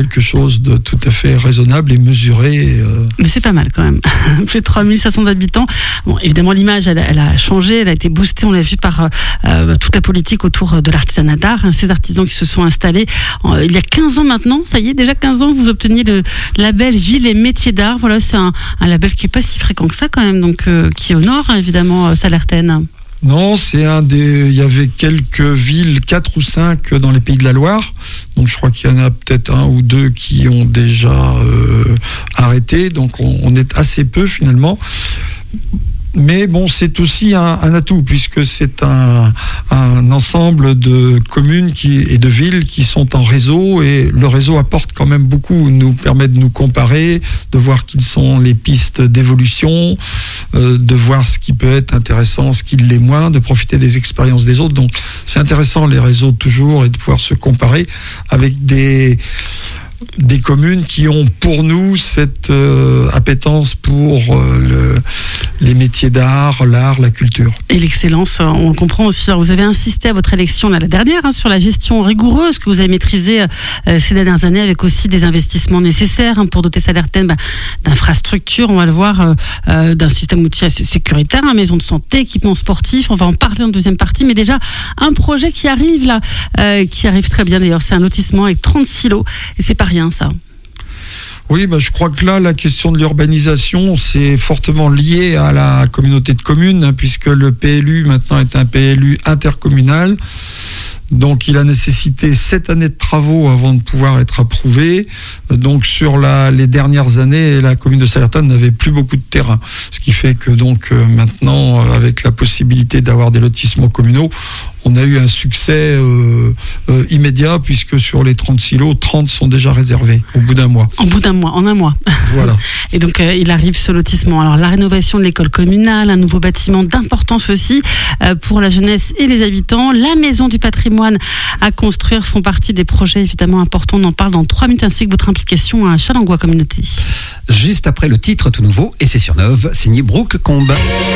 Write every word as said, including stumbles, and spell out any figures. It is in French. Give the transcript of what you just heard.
quelque chose de tout à fait raisonnable et mesuré. Euh... Mais c'est pas mal quand même. Plus de trois mille cinq cents habitants. Bon, évidemment, l'image, elle, elle a changé, elle a été boostée, on l'a vu par euh, toute la politique autour de l'artisanat d'art. Hein, ces artisans qui se sont installés euh, il y a quinze ans maintenant, ça y est, déjà quinze ans, vous obteniez le label Ville et Métiers d'Art. Voilà, c'est un, un label qui n'est pas si fréquent que ça quand même, donc euh, qui honore hein, évidemment Sallertaine. Non, c'est un des. Il y avait quelques villes, quatre ou cinq dans les Pays de la Loire. Donc je crois qu'il y en a peut-être un ou deux qui ont déjà euh, arrêté. Donc on, on est assez peu finalement. Mais bon, c'est aussi un, un atout, puisque c'est un, un ensemble de communes qui, et de villes qui sont en réseau, et le réseau apporte quand même beaucoup, nous permet de nous comparer, de voir quelles sont les pistes d'évolution, euh, de voir ce qui peut être intéressant, ce qui l'est moins, de profiter des expériences des autres. Donc c'est intéressant les réseaux toujours, et de pouvoir se comparer avec des... des communes qui ont pour nous cette euh, appétence pour euh, le, les métiers d'art, l'art, la culture. Et l'excellence, on comprend aussi. Alors vous avez insisté à votre élection là, la dernière hein, sur la gestion rigoureuse que vous avez maîtrisée euh, ces dernières années, avec aussi des investissements nécessaires hein, pour doter Sallertaine bah, d'infrastructures, on va le voir, euh, euh, d'un système outil sécuritaire, hein, maison de santé, équipement sportif. On va en parler en deuxième partie, mais déjà un projet qui arrive là, euh, qui arrive très bien d'ailleurs. C'est un lotissement avec trente silos et c'est pas rien ça. Oui, bah, je crois que là, la question de l'urbanisation, c'est fortement lié à la communauté de communes, hein, puisque le P L U maintenant est un P L U intercommunal. Donc il a nécessité sept années de travaux avant de pouvoir être approuvé. Donc sur la, les dernières années, la commune de Sallertaine n'avait plus beaucoup de terrain. Ce qui fait que donc euh, maintenant, euh, avec la possibilité d'avoir des lotissements communaux, on a eu un succès euh, euh, immédiat, puisque sur les trente silos, trente sont déjà réservés au bout d'un mois. En bout d'un mois, en un mois. Voilà. Et donc euh, il arrive ce lotissement. Alors la rénovation de l'école communale, un nouveau bâtiment d'importance aussi euh, pour la jeunesse et les habitants. La maison du patrimoine à construire font partie des projets évidemment importants. On en parle dans trois minutes, ainsi que votre implication à Challengois Communauté. Juste après le titre tout nouveau, et c'est sur Neuve, signé Brooke Combe.